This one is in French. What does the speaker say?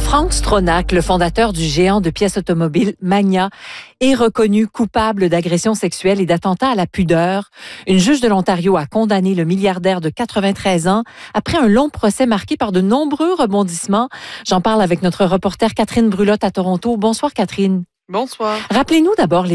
Frank Stronach, le fondateur du géant de pièces automobiles Magna, est reconnu coupable d'agression sexuelle et d'attentat à la pudeur. Une juge de l'Ontario a condamné le milliardaire de 93 ans après un long procès marqué par de nombreux rebondissements. J'en parle avec notre reporter Catherine Brulotte à Toronto. Bonsoir Catherine. Bonsoir. Rappelez-nous d'abord les